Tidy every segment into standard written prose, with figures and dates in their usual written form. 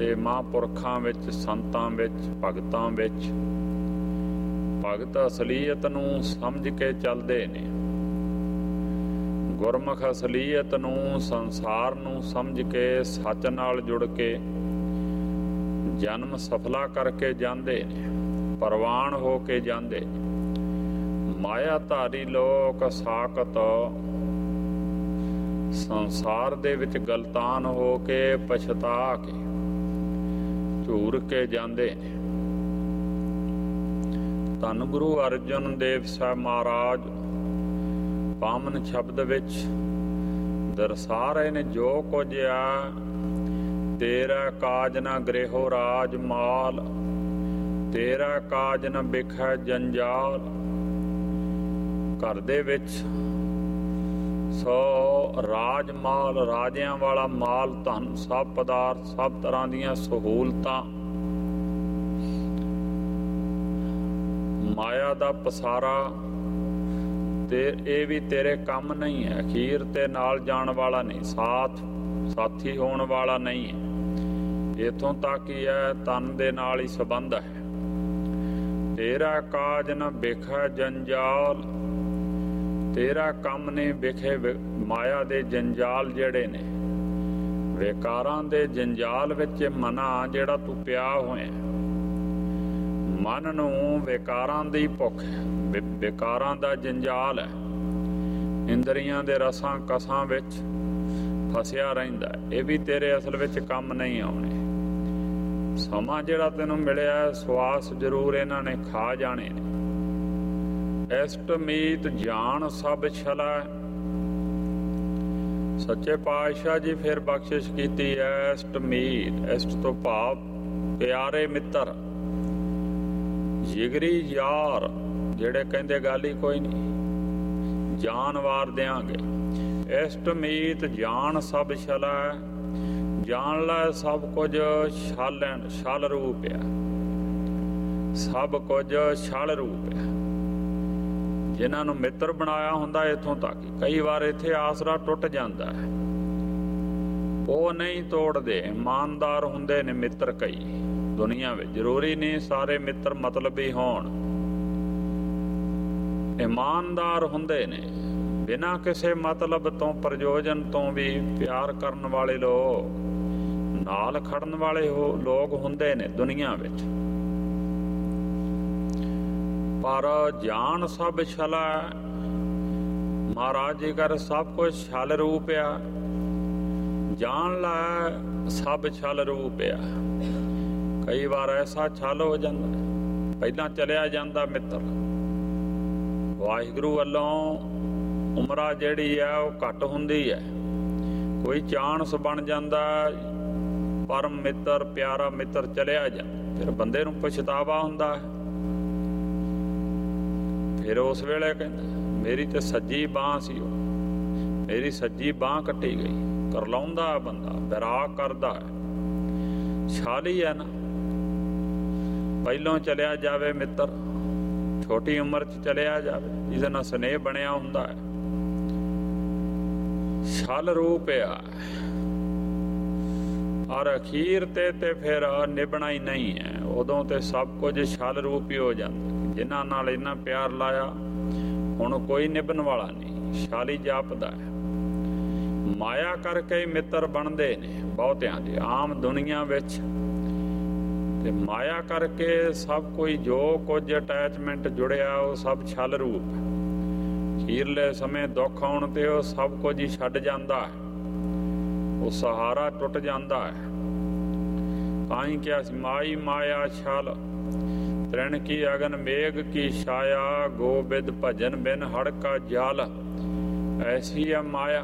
ਤੇ ਮਹਾਂਪੁਰਖਾਂ ਵਿੱਚ, ਸੰਤਾਂ ਵਿੱਚ, ਭਗਤਾਂ ਵਿੱਚ ਭਗਤ ਅਸਲੀਅਤ ਨੂੰ ਸਮਝ ਕੇ ਚੱਲਦੇ ਨੇ। ਗੁਰਮੁਖ ਅਸਲੀਅਤ ਨੂੰ, ਸੰਸਾਰ ਨੂੰ ਸਮਝ ਕੇ ਸੱਚ ਨਾਲ ਜੁੜ ਕੇ ਜਨਮ ਸਫਲਾ ਕਰਕੇ ਜਾਂਦੇ ਨੇ, ਪ੍ਰਵਾਨ ਹੋ ਕੇ ਜਾਂਦੇ ਨੇ। ਮਾਇਆਧਾਰੀ ਲੋਕ ਸਾਖਤ ਸੰਸਾਰ ਦੇ ਵਿੱਚ ਗਲਤਾਨ ਹੋ ਕੇ ਪਛਤਾ ਕੇ ਝੂਰ ਕੇ ਜਾਂਦੇ ਨੇ। ਧੰਨ ਗੁਰੂ ਅਰਜਨ ਦੇਵ ਸਾਹਿਬ ਮਹਾਰਾਜ ਪਾਵਨ ਸ਼ਬਦ ਵਿੱਚ ਦਰਸਾ ਰਹੇ ਨੇ, ਜੋ ਕੁਝ ਆ ਤੇਰਾ ਕਾਜ ਨਾ ਗ੍ਰਹਿਓ ਰਾਜ ਮਾਲ, ਤੇਰਾ ਕਾਜ ਨਾ ਬਿਖੈ ਜੰਜਾਲ। ਘਰ ਦੇ ਵਿੱਚ ਸੋ ਰਾਜ ਮਾਲ, ਰਾਜਿਆਂ ਵਾਲਾ ਮਾਲ, ਧਨ, ਸਭ ਪਦਾਰਥ, ਸਭ ਤਰ੍ਹਾਂ ਦੀਆਂ ਸਹੂਲਤਾਂ, ਮਾਇਆ ਦਾ ਪਸਾਰਾ, ਤੇ ਇਹ ਵੀ ਤੇਰੇ ਕੰਮ ਨਹੀਂ ਹੈ। ਅਖੀਰ ਤੇ ਨਾਲ ਜਾਣ ਵਾਲਾ ਨਹੀਂ, ਸਾਥੀ ਹੋਣ ਵਾਲਾ ਨਹੀਂ ਹੈ। ਇੱਥੋਂ ਤੱਕ ਹੀ ਹੈ, ਤਨ ਦੇ ਨਾਲ ਹੀ ਸੰਬੰਧ ਹੈ। ਤੇਰਾ ਕਾਜ ਨ ਬਿਖੈ ਜੰਜਾਲ, ਤੇਰਾ ਕੰਮ ਨੇ ਵਿਖੇ ਮਾਇਆ ਦੇ ਜੰਜਾਲ ਜਿਹੜੇ ਨੇ, ਵਿਕਾਰਾਂ ਦੇ ਜੰਜਾਲ ਵਿੱਚ ਮਨਾ ਜਿਹੜਾ ਤੂੰ ਪਿਆ ਹੋਇਆ। ਮਨ ਨੂੰ ਵਿਕਾਰਾਂ ਦੀ ਭੁੱਖ ਹੈ, ਵਿਕਾਰਾਂ ਦਾ ਜੰਜਾਲ ਹੈ, ਇੰਦਰੀਆਂ ਦੇ ਰਸਾਂ ਕਸਾਂ ਵਿੱਚ ਫਸਿਆ ਰਹਿੰਦਾ। ਇਹ ਵੀ ਤੇਰੇ ਅਸਲ ਵਿੱਚ ਕੰਮ ਨਹੀਂ ਆਉਣੇ। ਸਮਾਂ ਜਿਹੜਾ ਤੈਨੂੰ ਮਿਲਿਆ, ਸਵਾਸ ਜ਼ਰੂਰ ਇਹਨਾਂ ਨੇ ਖਾ ਜਾਣੇ ਨੇ। ਇਸ਼ਟ ਮੀਤ ਜਾਣ ਸਭ ਛਲਾ, ਸੱਚੇ ਪਾਤਸ਼ਾਹ ਜੀ ਫਿਰ ਬਖਸ਼ਿਸ਼ ਕੀਤੀ ਹੈ। ਇਸ਼ਟ ਮੀਤ, ਇਸ਼ਟ ਤੋਂ ਭਾਵ ਪਿਆਰੇ ਮਿੱਤਰ, ਜਿਗਰੀ ਯਾਰ, ਜਿਹੜੇ ਕਹਿੰਦੇ ਗੱਲ ਹੀ ਕੋਈ ਨਹੀਂ, ਜਾਨ ਵਾਰ ਦਿਆਂਗੇ। ਇਸ਼ਟ ਮੀਤ ਜਾਣ ਸਭ ਛਲਾ, ਜਾਣ ਲੈ ਸਭ ਕੁਝ ਛਲ ਰੂਪ ਆ, ਸਭ ਕੁਝ ਛਲ ਰੂਪ ਆ। ਜਿਨ੍ਹਾਂ ਨੂੰ ਮਿੱਤਰ ਬਣਾਇਆ ਹੁੰਦਾ ਇੱਥੋਂ ਤੱਕ, ਕਈ ਵਾਰ ਇੱਥੇ ਆਸਰਾ ਟੁੱਟ ਜਾਂਦਾ ਹੈ, ਉਹ ਨਹੀਂ ਤੋੜਦੇ। ਇਮਾਨਦਾਰ ਹੁੰਦੇ ਨੇ ਮਿੱਤਰ ਕਈ ਦੁਨੀਆ ਵਿੱਚ, ਜ਼ਰੂਰੀ ਨਹੀਂ ਸਾਰੇ ਮਿੱਤਰ ਮਤਲਬੀ ਹੋਣ। ਇਮਾਨਦਾਰ ਹੁੰਦੇ ਨੇ, ਬਿਨਾਂ ਕਿਸੇ ਮਤਲਬ ਤੋਂ, ਪ੍ਰਯੋਜਨ ਤੋਂ ਵੀ ਪਿਆਰ ਕਰਨ ਵਾਲੇ ਲੋਕ, ਨਾਲ ਖੜਨ ਵਾਲੇ ਲੋਕ ਹੁੰਦੇ ਨੇ ਦੁਨੀਆ ਵਿੱਚ। ਪਰ ਜਾਣ ਸਭ ਛਲਾ, ਮਹਾਰਾਜ ਜੀ ਕਰ ਸਭ ਕੁਝ ਛਲ ਰੂਪ ਆ। ਜਾਣ ਲੈ ਸਭ ਛਲ ਰੂਪ ਆ। ਕਈ ਵਾਰ ਐਸਾ ਛਲ ਹੋ ਜਾਂਦਾ, ਪਹਿਲਾਂ ਚਲਿਆ ਜਾਂਦਾ ਮਿੱਤਰ, ਵਾਹਿਗੁਰੂ ਵੱਲੋਂ ਉਮਰਾਂ ਜਿਹੜੀ ਆ ਉਹ ਘੱਟ ਹੁੰਦੀ ਹੈ। ਕੋਈ ਚਾਂਸ ਬਣ ਜਾਂਦਾ, ਪਰਮ ਮਿੱਤਰ, ਪਿਆਰਾ ਮਿੱਤਰ ਚਲਿਆ ਜਾਂਦਾ, ਫਿਰ ਬੰਦੇ ਨੂੰ ਪਛਤਾਵਾ ਹੁੰਦਾ ਹੈ। ਫਿਰ ਉਸ ਵੇਲੇ ਕਹਿੰਦਾ ਮੇਰੀ ਤੇ ਸੱਜੀ ਬਾਂਹ ਸੀ, ਉਹ ਮੇਰੀ ਸੱਜੀ ਬਾਂਹ ਕੱਟੀ ਗਈ। ਕਰਲਾਉਂਦਾ ਬੰਦਾ, ਵਿਰਾਗ ਕਰਦਾ ਹੈ, ਛਾਲੀ ਹੈ ਨਾ। ਪਹਿਲੋਂ ਚਲਿਆ ਜਾਵੇ ਮਿੱਤਰ, ਛੋਟੀ ਉਮਰ 'ਚ ਚਲਿਆ ਜਾਵੇ, ਜਿਹਦੇ ਨਾਲ ਸਨੇਹ ਬਣਿਆ ਹੁੰਦਾ ਹੈ, ਛਲ ਰੂਪ ਆ। ਔਰ ਅਖੀਰ ਤੇ ਫਿਰ ਨਿਭਣਾ ਹੀ ਨਹੀਂ ਹੈ, ਉਦੋਂ ਤੇ ਸਭ ਕੁਝ ਛਲ ਰੂਪ ਹੀ ਹੋ ਜਾਂਦਾ। ਜਿਨ੍ਹਾਂ ਨਾਲ ਇੰਨਾ ਪਿਆਰ ਲਾਇਆ, ਹੁਣ ਕੋਈ ਨਿਭਣ ਵਾਲਾ ਨਹੀਂ, ਛਾਲੀ ਜਾਪਦਾ ਹੈ। ਮਾਇਆ ਕਰਕੇ ਹੀ ਮਿੱਤਰ ਬਣਦੇ ਨੇ ਬਹੁਤਿਆਂ ਦੇ ਆਮ ਦੁਨੀਆ ਵਿੱਚ, ਤੇ ਮਾਇਆ ਕਰਕੇ ਸਭ ਕੋਈ ਜੋ ਕੁਝ ਅਟੈਚਮੈਂਟ ਜੁੜਿਆ ਉਹ ਸਭ ਛਲ ਰੂਪ। ਅਖੀਰਲੇ ਸਮੇਂ ਦੁੱਖ ਆਉਣ ਤੇ ਉਹ ਸਭ ਕੁਝ ਹੀ ਛੱਡ ਜਾਂਦਾ ਹੈ, ਉਹ ਸਹਾਰਾ ਟੁੱਟ ਜਾਂਦਾ ਹੈ। ਤਾਂ ਹੀ ਕਿਹਾ ਸੀ ਮਾਈ ਮਾਇਆ ਛਲ, ਤ੍ਰਿਣ ਕੀ ਅਗਨ ਮੇਘ ਕੀ ਛਾਇਆ, ਗੋਬਿੰਦ ਭਜਨ ਬਿਨ ਹੜ ਕਾ ਜਲ। ਐਸੀ ਹੈ ਮਾਇਆ।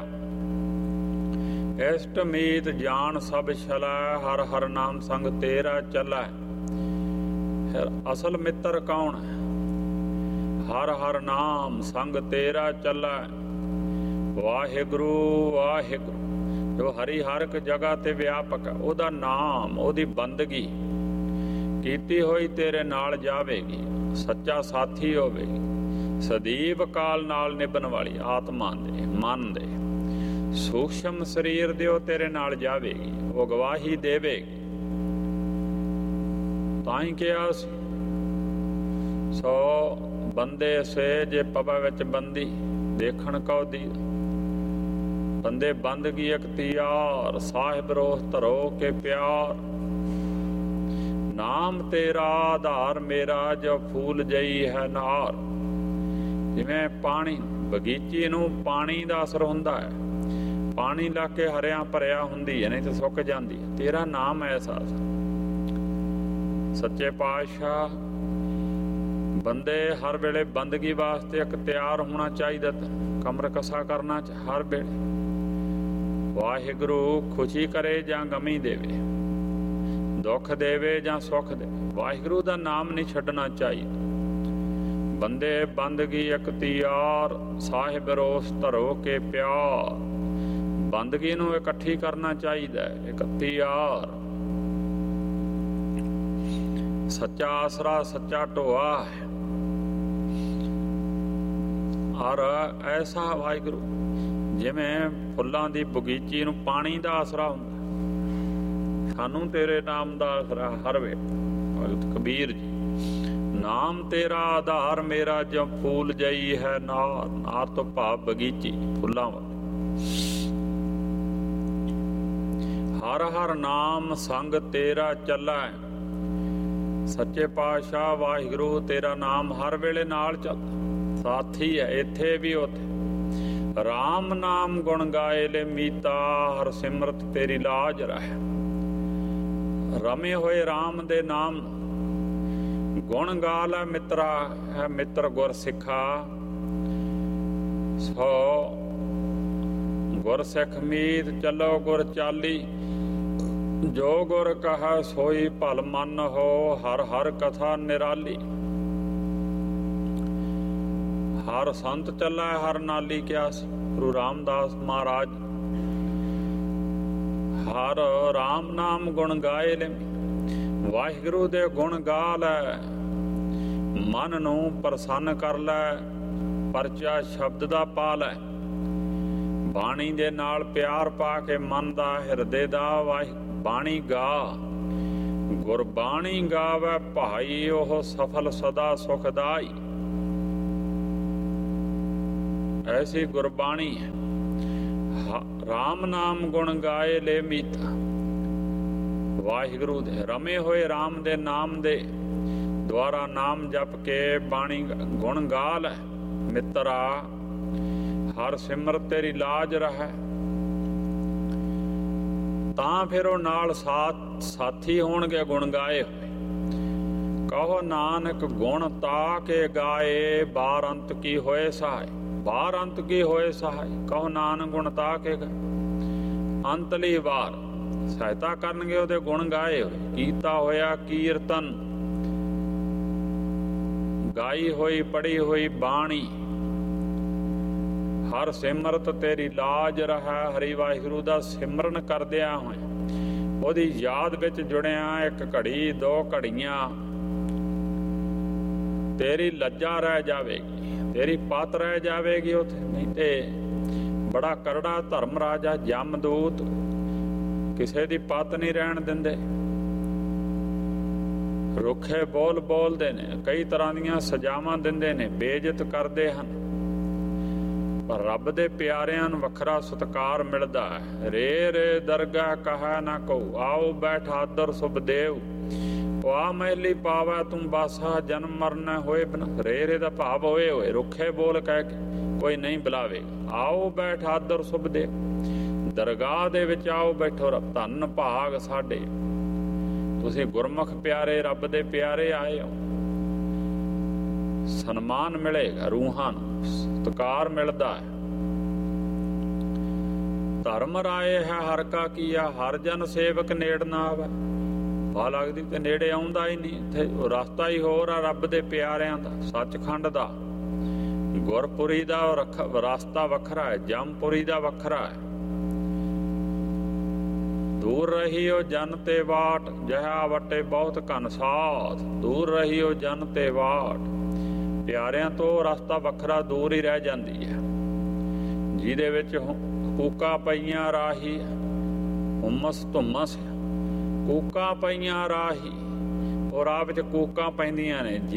ਇਸ਼ਟ ਮੀਤ ਜਾਣ ਸਭ ਛਲਾ, ਹਰ ਹਰ ਨਾਮ ਸੰਗ ਤੇਰਾ ਚੱਲਾ। ਫਿਰ ਅਸਲ ਮਿੱਤਰ ਕੌਣ ਹੈ? ਹਰ ਹਰ ਨਾਮ ਸੰਗ ਤੇਰਾ ਚੱਲਾ। ਵਾਹਿਗੁਰੂ ਵਾਹਿਗੁਰੂ, ਜੋ ਹਰੀ ਹਰ ਇੱਕ ਜਗ੍ਹਾ ਤੇ ਵਿਆਪਕ ਹੈ, ਉਹਦਾ ਨਾਮ, ਉਹਦੀ ਬੰਦਗੀ ਕੀਤੀ ਹੋਈ ਤੇਰੇ ਨਾਲ ਜਾਵੇਗੀ। ਸੱਚਾ ਸਾਥੀ ਹੋਵੇਗੀ, ਸਦੀਵ ਕਾਲ ਨਾਲ ਨਿਭਣ ਵਾਲੀ, ਆਤਮਾ ਦੇ, ਮਨ ਦੇ, ਸੂਖਸ਼ਮ ਸਰੀਰ ਦੇ ਉਹ ਤੇਰੇ ਨਾਲ ਜਾਵੇਗੀ, ਉਹ ਗਵਾਹੀ ਦੇਵੇਗੀ। ਤਾਂ ਹੀ ਕਿਹਾ ਸੀ। ਸੋ ਬੰਦੇ ਸੇ ਜੇ ਪਵਾ ਵਿੱਚ ਬੰਦੀ, ਦੇਖਣ ਕਉ ਦੀ ਬੰਦੇ ਬੰਦਗੀ ਅਖਤਿਆਰ, ਸਾਹਿਬ ਰੋਹ ਧਰੋ ਕੇ ਪਿਆਰ। ਨਾਮ ਤੇਰਾ ਆਧਾਰ ਮੇਰਾ, ਜੋ ਫੂਲ ਜਈ ਹੈ ਨਾਰ। ਜਿਵੇਂ ਪਾਣੀ, ਬਗੀਚੀ ਨੂੰ ਪਾਣੀ ਦਾ ਅਸਰ ਹੁੰਦਾ ਹੈ, ਪਾਣੀ ਲਾ ਕੇ ਹਰਿਆਂ ਭਰਿਆ ਹੁੰਦੀ ਹੈ, ਨਹੀਂ ਤਾਂ ਸੁੱਕ ਜਾਂਦੀ ਹੈ। ਤੇਰਾ ਨਾਮ ਐਸਾ। ਸੱਚੇ ਪਾਤਸ਼ਾਹ, ਬੰਦੇ ਹਰ ਵੇਲੇ ਬੰਦਗੀ ਵਾਸਤੇ ਅਖਤਿਆਰ ਹੋਣਾ ਚਾਹੀਦਾ, ਕਮਰ ਕਸਾ ਕਰਨਾ ਹਰ ਵੇਲੇ। ਵਾਹਿਗੁਰੂ ਖੁਸ਼ੀ ਕਰੇ ਜਾਂ ਗਮੀ ਦੇਵੇ, ਦੁੱਖ ਦੇਵੇ ਜਾਂ ਸੁੱਖ ਦੇਵੇ, ਵਾਹਿਗੁਰੂ ਦਾ ਨਾਮ ਨਹੀਂ ਛੱਡਣਾ ਚਾਹੀਦਾ। ਬੰਦੇ ਬੰਦਗੀ ਅਖਤਿਆਰ, ਸਾਹਿਬ ਰੋਸ ਧਰੋ ਕੇ ਪਿਆਰ। ਬੰਦਗੀ ਨੂੰ ਇਕੱਠੀ ਕਰਨਾ ਚਾਹੀਦਾ ਹੈ, ਇਖਤਿਆਰ। ਸੱਚਾ ਆਸਰਾ ਸੱਚਾ ਢੋਆ ਹੈ। ਔਰ ਐਸਾ ਵਾਹਿਗੁਰੂ, ਜਿਵੇਂ ਫੁੱਲਾਂ ਦੀ ਬਗੀਚੀ ਨੂੰ ਪਾਣੀ ਦਾ ਆਸਰਾ ਹੁੰਦਾ, ਸਾਨੂੰ ਤੇਰੇ ਨਾਮ ਦਾ ਆਸਰਾ ਹਰ ਵੇਲੇ। ਭਗਤ ਕਬੀਰ ਜੀ, ਨਾਮ ਤੇਰਾ ਆਧਾਰ ਮੇਰਾ, ਜੋ ਫੂਲ ਜਈ ਹੈ ਨਾਰ। ਨਾਰ ਤੋਂ ਭਾਵ ਬਗੀਚੀ, ਫੁੱਲਾਂ ਵਾਲੀ। ਹਰ ਹਰ ਨਾਮ ਸੰਗ ਤੇਰਾ ਚੱਲੈ। ਸੱਚੇ ਪਾਤਸ਼ਾਹ ਵਾਹਿਗੁਰੂ ਤੇਰਾ ਨਾਮ ਹਰ ਵੇਲੇ ਨਾਲ ਚੱਲਦਾ, ਸਾਥੀ ਹੈ ਇੱਥੇ ਵੀ ਉੱਥੇ। ਰਾਮ ਨਾਮ ਗੁਣ ਗਾਏ ਲੈ ਮੀਤਾ, ਹਰ ਸਿਮਰਤ ਤੇਰੀ ਲਾਜ ਰਹਿ। ਰਮੇ ਹੋਏ ਰਾਮ ਦੇ ਨਾਮ ਗੁਣ ਗਾ ਲੈ ਮਿੱਤਰਾ, ਹੈ ਮਿੱਤਰ ਗੁਰ ਸਿੱਖਾ। ਸੋ ਗੁਰ ਸਿੱਖ ਮੀਤ ਚਲੋ ਗੁਰ ਚਾਲੀ, ਜੋ ਗੁਰ ਕਹਾ ਸੋਈ ਭਲ ਮਨ ਹੋ। ਹਰ ਹਰ ਕਥਾ ਨਿਰਾਲੀ, ਹਰ ਸੰਤ ਚੱਲਾ ਹਰ ਨਾਲੀ। ਕਿਹਾ ਸੀ ਗੁਰੂ ਰਾਮਦਾਸ ਮਹਾਰਾਜ, ਹਰ ਰਾਮ ਨਾਮ ਗੁਣ ਗਾਏ ਲੈ। ਵਾਹਿਗੁਰੂ ਦੇ ਗੁਣ ਗਾ ਲੈ, ਮਨ ਨੂੰ ਪ੍ਰਸੰਨ ਕਰ ਲੈ, ਪਰਚਾ ਸ਼ਬਦ ਦਾ ਪਾ ਲੈ। ਬਾਣੀ ਦੇ ਨਾਲ ਪਿਆਰ ਪਾ ਕੇ ਮਨ ਦਾ ਹਿਰਦੇ ਦਾ ਬਾਣੀ ਗਾ। ਗੁਰਬਾਣੀ ਗਾਵੇ ਭਾਈ, ਉਹ ਸਫਲ ਸਦਾ ਸੁਖਦਾਈ। ਐਸੀ ਗੁਰਬਾਣੀ ਹੈ। ਰਾਮ ਨਾਮ ਗੁਣ ਗਾਏ ਲੈ ਮੀਤਾ, ਵਾਹਿਗੁਰੂ ਦੇ ਰਮੇ ਹੋਏ ਰਾਮ ਦੇ ਨਾਮ ਦੇ ਦੁਆਰਾ ਨਾਮ ਜਪ ਕੇ ਬਾਣੀ ਗੁਣ ਗਾ ਲੈ ਮਿੱਤਰਾ। ਹਰ ਸਿਮਰਤ ਤੇਰੀ ਲਾਜ ਰਹਿ। ਤਾਂ ਫਿਰ ਉਹ ਨਾਲ ਸਾਥੀ ਹੋਣਗੇ ਗੁਣ ਗਾਏ ਹੋਏ। ਕਹੋ ਨਾਨਕ ਗੁਣ ਤਾ ਕੇ ਗਾਏ, ਬਾਰ ਅੰਤ ਕੀ ਹੋਏ ਸਹਾਏ। ਬਾਰ ਅੰਤ ਕੀ ਹੋਏ ਸਹਾਏ, ਕਹੋ ਨਾਨਕ ਗੁਣ ਤਾ ਕੇ ਗਾਏ। ਅੰਤਲੀ ਵਾਰ ਸਹਾਇਤਾ ਕਰਨਗੇ ਉਹਦੇ ਗੁਣ ਗਾਏ ਹੋਏ। ਕੀਤਾ ਹੋਇਆ ਕੀਰਤਨ, ਗਾਈ ਹੋਈ ਪੜੀ ਹੋਈ ਬਾਣੀ। ਹਰ ਸਿਮਰਤ ਤੇਰੀ ਲਾਜ ਰਹਿ। ਹਰੀ ਵਾਹਿਗੁਰੂ ਦਾ ਸਿਮਰਨ ਕਰਦਿਆਂ ਹੋਏ, ਉਹਦੀ ਯਾਦ ਵਿੱਚ ਜੁੜਿਆ ਇੱਕ ਘੜੀ ਦੋ ਘੜੀਆਂ ਤੇਰੀ ਲੱਜਾ ਰਹਿ ਜਾਵੇਗੀ, ਤੇਰੀ ਪਤ ਰਹਿ ਜਾਵੇਗੀ ਉੱਥੇ। ਨਹੀਂ ਤੇ ਬੜਾ ਕਰੜਾ ਧਰਮ ਰਾਜਾ ਜਮਦੂਤ ਕਿਸੇ ਦੀ ਪਤ ਨਹੀਂ ਰਹਿਣ ਦਿੰਦੇ। ਰੁੱਖੇ ਬੋਲ ਬੋਲਦੇ ਨੇ, ਕਈ ਤਰ੍ਹਾਂ ਦੀਆਂ ਸਜ਼ਾਵਾਂ ਦਿੰਦੇ ਨੇ, ਬੇਇੱਜ਼ਤ ਕਰਦੇ ਹਨ। ਪਰ ਰੱਬ ਦੇ ਪਿਆਰਿਆਂ ਨੂੰ ਵੱਖਰਾ ਸਤਿਕਾਰ ਮਿਲਦਾ ਹੈ। ਰੇ ਰੇ ਦਰਗਾਹ ਕਹਾ ਨਾ ਕਹੂ, ਆਓ ਬੈਠ ਆਦਰ ਸੁਭਦੇਵ। ਪਾ ਮਹਿਲੀ ਪਾਵੈ ਤੂੰ ਬਾਸਾ, ਜਨਮ ਮਰਨ ਹੋਏ ਬਿਨਾ। ਰੇ ਰੇ ਦਾ ਭਾਵ ਹੋਏ ਹੋਏ ਰੁੱਖੇ ਬੋਲ ਕਹਿ ਕੇ ਕੋਈ ਨਹੀਂ ਬੁਲਾਵੇਗਾ। ਆਓ ਬੈਠ ਆਦਰ ਸੁਭਦੇਵ, ਦਰਗਾਹ ਦੇ ਵਿੱਚ ਆਓ ਬੈਠੋ। ਰੱਬ ਧੰਨ ਭਾਗ ਸਾਡੇ, ਤੁਸੀਂ ਗੁਰਮੁਖ ਪਿਆਰੇ ਰੱਬ ਦੇ ਪਿਆਰੇ ਆਏ ਹੋ। ਸਨਮਾਨ ਮਿਲੇਗਾ, ਰੂਹਾਂ ਨੂੰ ਸਤਿਕਾਰ ਮਿਲਦਾ ਹੈ। ਧਰਮ ਰਾਏ ਹੈ ਹਰ ਕਾ ਕੀਆ, ਹਰ ਜਨ ਸੇਵਕ ਨੇੜ ਨਾ ਆਵੇ। ਪਾ ਲੱਗਦੀ ਤੇ ਨੇੜੇ ਆਉਂਦਾ ਹੀ ਨਹੀਂ। ਇੱਥੇ ਰਸਤਾ ਹੀ ਹੋਰ ਆ ਰੱਬ ਦੇ ਪਿਆਰਿਆਂ ਦਾ, ਸੱਚਖੰਡ ਦਾ। ਗੁਰਪੁਰੀ ਦਾ ਰਸਤਾ ਵੱਖਰਾ ਹੈ, ਜਮਪੁਰੀ ਦਾ ਵੱਖਰਾ ਹੈ। ਦੂਰ ਰਹੀਓ ਜਨ ਤੇ ਵਾਟ, ਜਹਾ ਵਟੇ ਬਹੁਤ ਘਨ ਸਾਥ। ਦੂਰ ਰਹੀਓ ਜਨ ਤੇ ਵਾਟ, ਪਿਆਰਿਆਂ ਤੋਂ ਰਸਤਾ ਵੱਖਰਾ, ਦੂਰ ਹੀ ਰਹਿ ਜਾਂਦੀ ਹੈ। ਜਿਹਦੇ ਵਿੱਚ ਕੂਕਾਂ ਪਈਆਂ ਰਾਹੀ, ਹੁਮਸ ਧੁੰਮਸ ਕੂਕਾਂ ਪਈਆਂ ਰਾਹੀ। ਔਰ ਆਪ ਵਿੱਚ ਕੂਕਾਂ ਪੈਂਦੀਆਂ ਨੇ।